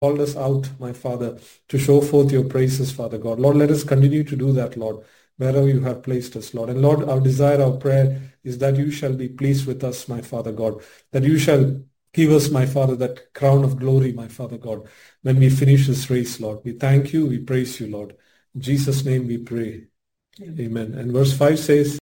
called us out, my Father, to show forth your praises, Father God. Lord, let us continue to do that, Lord, wherever you have placed us, Lord. And Lord, our desire, our prayer is that you shall be pleased with us, my Father God, that you shall give us, my Father, that crown of glory, my Father God, when we finish this race, Lord. We thank you, we praise you, Lord. In Jesus' name we pray. Amen. And verse 5 says,